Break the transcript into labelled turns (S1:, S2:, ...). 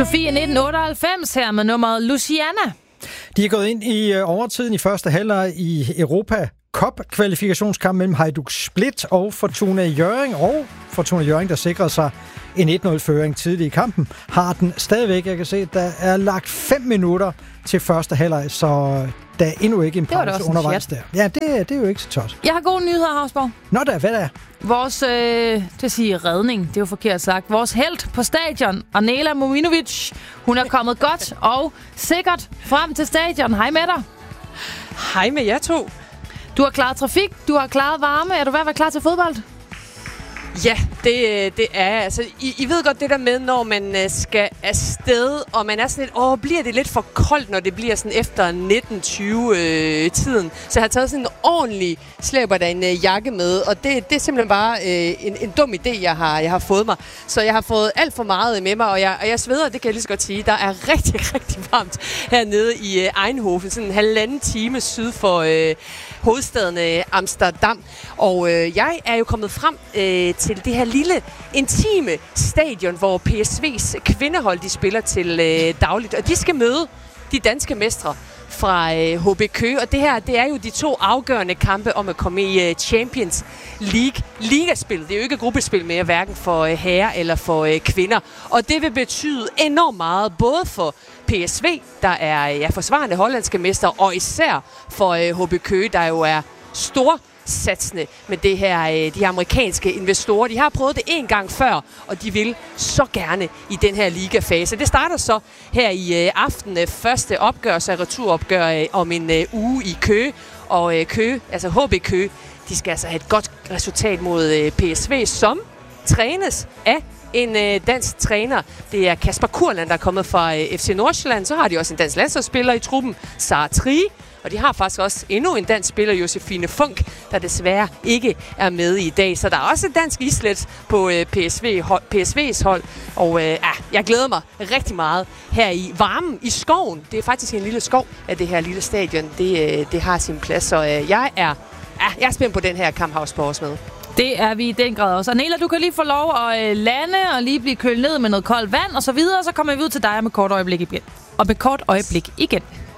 S1: Sofie 1998 her med nummeret Luciana.
S2: De er gået ind i overtiden i første halvleg i Europa Cup-kvalifikationskamp mellem Hajduk Split og Fortuna Hjørring. Og Fortuna Hjørring, der sikrede sig en 1-0-føring tidlig i kampen, har den stadigvæk. Jeg kan se, at der er lagt 5 minutter til første halvleg, så der er endnu ikke en pause undervejs der. Ja, det er jo ikke så tosset.
S1: Jeg har gode nyheder, Havsborg.
S2: Nå da, hvad der er?
S1: Vores, til at sige redning, det er jo forkert sagt. Vores helt på stadion, Arnela Muminovic, hun er kommet godt og sikkert frem til stadion. Hej med dig.
S3: Hej med jer to.
S1: Du har klaret trafik, du har klaret varme. Er du ved at være klar til fodbold?
S3: Ja, det er. Altså, I ved godt det der med, når man skal afsted, og man er sådan lidt, bliver det lidt for koldt, når det bliver sådan efter 19:20-tiden. Så jeg har taget sådan en ordentlig slæber der en jakke med, og det er simpelthen bare en dum idé, jeg har fået mig. Så jeg har fået alt for meget med mig, og jeg sveder, det kan jeg lige så godt sige. Der er rigtig, rigtig varmt hernede i Eindhoven, sådan en halvanden time syd for hovedstaden Amsterdam. Og jeg er jo kommet frem til det her lille, intime stadion, hvor PSV's kvindehold, de spiller til dagligt. Og de skal møde de danske mestre fra HB Køge. Og det her, det er jo de 2 afgørende kampe om at komme i Champions League ligaspil. Det er jo ikke gruppespil mere, hverken for herrer eller for kvinder. Og det vil betyde enormt meget, både for PSV, der er forsvarende hollandske mestre, og især for HB Køge, der jo er storsatsende med det her, de amerikanske investorer. De har prøvet det en gang før, og de vil så gerne i den her ligafase. Det starter så her i aften. Første opgør, så returopgør om en uge i Køge. Og Køge, altså HB Køge, de skal altså have et godt resultat mod PSV, som trænes af en dansk træner. Det er Kasper Kurland, der er kommet fra FC Nordsjælland. Så har de også en dansk landsholdsspiller i truppen, Sara Trie. Og de har faktisk også endnu en dansk spiller, Josefine Funk, der desværre ikke er med i dag. Så der er også et dansk islet på PSV's hold. Og jeg glæder mig rigtig meget her i varmen i skoven. Det er faktisk en lille skov af det her lille stadion. Det har sin plads, så jeg er spændt på den her kamp, Havsborg også med.
S1: Det er vi i den grad også. Arnela, du kan lige få lov at lande og lige blive kølet ned med noget koldt vand og så videre. Så kommer vi ud til dig om et kort øjeblik igen.